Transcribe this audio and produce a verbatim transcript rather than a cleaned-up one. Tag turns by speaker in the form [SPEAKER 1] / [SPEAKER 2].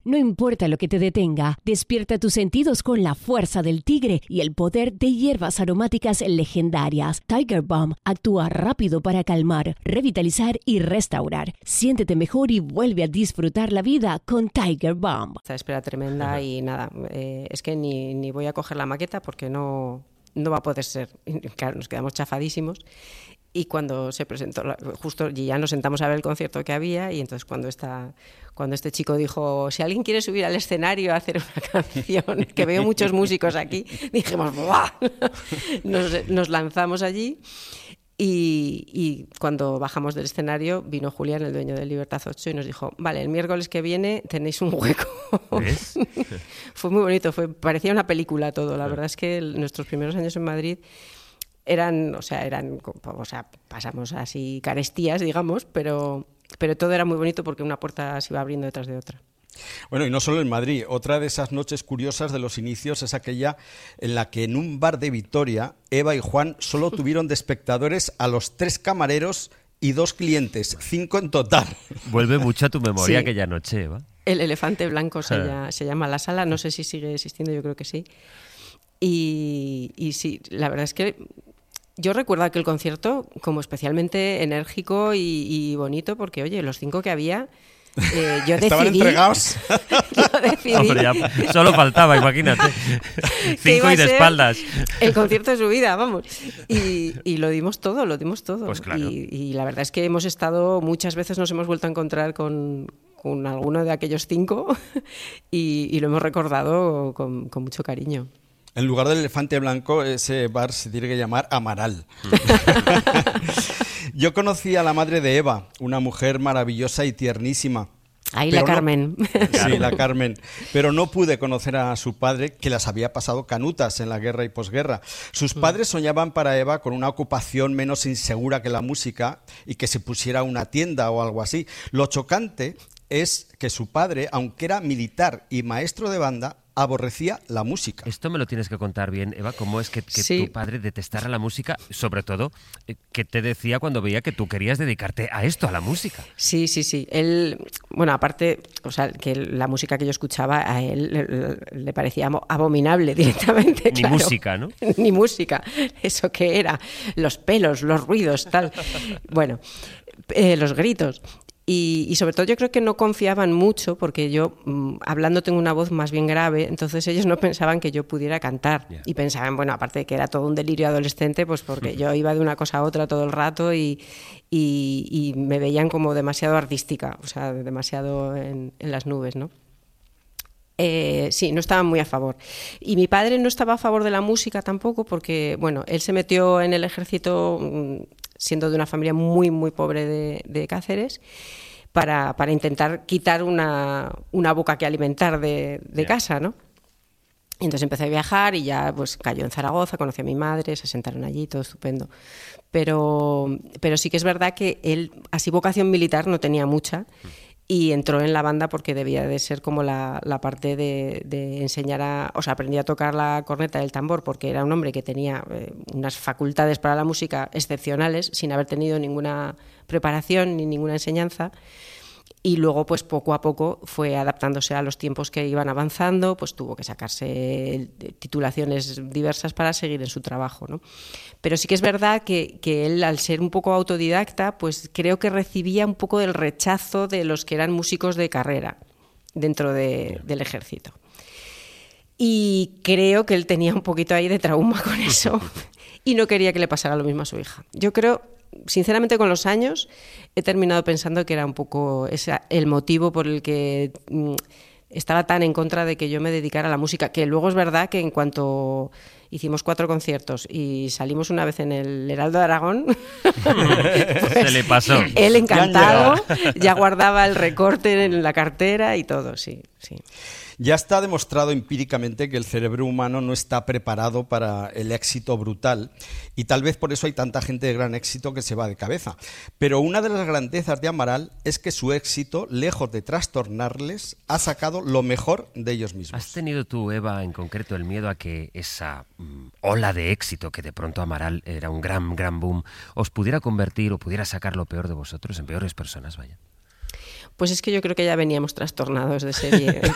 [SPEAKER 1] No importa lo que te detenga, despierta tus sentidos con la fuerza del tigre y el poder de hierbas aromáticas legendarias. Tiger Balm actúa rápido para calmar, revitalizar y restaurar. Siéntete mejor y vuelve a disfrutar la vida con Tiger Balm.
[SPEAKER 2] Esta espera tremenda y nada, eh, es que ni, ni voy a coger la maqueta porque no, no va a poder ser. Claro, nos quedamos chafadísimos. Y cuando se presentó, justo ya nos sentamos a ver el concierto que había, y entonces cuando, esta, cuando este chico dijo, si alguien quiere subir al escenario a hacer una canción, que veo muchos músicos aquí, dijimos, ¡buah! Nos, nos lanzamos allí. Y, y cuando bajamos del escenario vino Julián, el dueño de Libertad ocho, y nos dijo, vale, el miércoles que viene tenéis un hueco.
[SPEAKER 3] ¿Ves?
[SPEAKER 2] Fue muy bonito, fue, parecía una película todo. La verdad es que el, nuestros primeros años en Madrid eran, o sea, eran, o sea, pasamos así carestías, digamos, pero, pero todo era muy bonito porque una puerta se iba abriendo detrás de otra.
[SPEAKER 4] Bueno, y no solo en Madrid. Otra de esas noches curiosas de los inicios es aquella en la que en un bar de Vitoria, Eva y Juan solo tuvieron de espectadores a los tres camareros y dos clientes, cinco en total.
[SPEAKER 3] Vuelve mucho a tu memoria
[SPEAKER 2] Sí.
[SPEAKER 3] aquella noche, Eva.
[SPEAKER 2] El Elefante Blanco se, llama, se llama la sala, no sé si sigue existiendo, yo creo que sí. Y, y sí, la verdad es que yo recuerdo aquel concierto como especialmente enérgico y, y bonito, porque, oye, los cinco que había, eh, yo decidí...
[SPEAKER 4] Estaban entregados.
[SPEAKER 2] yo decidí...
[SPEAKER 3] Hombre, ya solo faltaba, imagínate.
[SPEAKER 2] que
[SPEAKER 3] Cinco
[SPEAKER 2] iba a
[SPEAKER 3] y de
[SPEAKER 2] ser
[SPEAKER 3] espaldas.
[SPEAKER 2] el concierto de su vida, vamos. Y, y lo dimos todo, lo dimos todo.
[SPEAKER 3] Pues claro.
[SPEAKER 2] Y, y la verdad es que hemos estado, muchas veces nos hemos vuelto a encontrar con, con alguno de aquellos cinco y, y lo hemos recordado con, con mucho cariño.
[SPEAKER 4] En lugar del Elefante Blanco, ese bar se tiene que llamar Amaral. Yo conocí a la madre de Eva, una mujer maravillosa y tiernísima.
[SPEAKER 2] Ahí
[SPEAKER 4] Pero
[SPEAKER 2] la
[SPEAKER 4] no-
[SPEAKER 2] Carmen.
[SPEAKER 4] Sí, la Carmen. Pero no pude conocer a su padre, que las había pasado canutas en la guerra y posguerra. Sus padres soñaban para Eva con una ocupación menos insegura que la música y que se pusiera una tienda o algo así. Lo chocante es que su padre, aunque era militar y maestro de banda, aborrecía la música.
[SPEAKER 3] Esto me lo tienes que contar bien, Eva, cómo es que, que
[SPEAKER 2] Sí.
[SPEAKER 3] tu padre detestara la música, sobre todo, eh, ¿qué te decía cuando veía que tú querías dedicarte a esto, a la música?
[SPEAKER 2] Sí, sí, sí. Él, bueno, aparte, o sea, que la música que yo escuchaba a él le, le parecía amo- abominable directamente.
[SPEAKER 3] Ni
[SPEAKER 2] claro.
[SPEAKER 3] música, ¿no?
[SPEAKER 2] Ni música. Eso que era, los pelos, los ruidos, tal. Bueno, eh, los gritos. Y, y sobre todo yo creo que no confiaban mucho, porque yo mmm, hablando tengo una voz más bien grave, entonces ellos no pensaban que yo pudiera cantar.
[SPEAKER 3] Yeah.
[SPEAKER 2] Y pensaban, bueno, aparte de que era todo un delirio adolescente, pues porque yo iba de una cosa a otra todo el rato y, y, y me veían como demasiado artística, o sea, demasiado en, en las nubes, ¿no? Eh, sí, no estaban muy a favor. Y mi padre no estaba a favor de la música tampoco, porque, bueno, él se metió en el ejército mmm, siendo de una familia muy, muy pobre de, de Cáceres, para, para intentar quitar una, una boca que alimentar de, de
[SPEAKER 3] Yeah.
[SPEAKER 2] casa, ¿no? Y entonces empecé a viajar y ya pues cayó en Zaragoza, conocí a mi madre, se asentaron allí, todo estupendo. Pero, pero sí que es verdad que él, así vocación militar no tenía mucha, y entró en la banda porque debía de ser como la, la parte de, de enseñar a... O sea, aprendí a tocar la corneta y el tambor porque era un hombre que tenía eh, unas facultades para la música excepcionales, sin haber tenido ninguna preparación ni ninguna enseñanza. Y luego, pues poco a poco fue adaptándose a los tiempos que iban avanzando, pues tuvo que sacarse titulaciones diversas para seguir en su trabajo, ¿no? Pero sí que es verdad que, que él, al ser un poco autodidacta, pues creo que recibía un poco del rechazo de los que eran músicos de carrera dentro de, del ejército. Y creo que él tenía un poquito ahí de trauma con eso y no quería que le pasara lo mismo a su hija. Yo creo... Sinceramente, con los años he terminado pensando que era un poco ese el motivo por el que mm, estaba tan en contra de que yo me dedicara a la música, que luego es verdad que en cuanto hicimos cuatro conciertos y salimos una vez en el Heraldo de Aragón, pues,
[SPEAKER 3] Se le pasó.
[SPEAKER 2] él encantado, ya guardaba el recorte en la cartera y todo, sí, sí.
[SPEAKER 4] Ya está demostrado empíricamente que el cerebro humano no está preparado para el éxito brutal y tal vez por eso hay tanta gente de gran éxito que se va de cabeza. Pero una de las grandezas de Amaral es que su éxito, lejos de trastornarles, ha sacado lo mejor de ellos mismos.
[SPEAKER 3] ¿Has tenido tú, Eva, en concreto, el miedo a que esa mm, ola de éxito, que de pronto Amaral era un gran, gran boom, os pudiera convertir o pudiera sacar lo peor de vosotros, en peores personas, vaya?
[SPEAKER 2] Pues es que yo creo que ya veníamos trastornados de serie.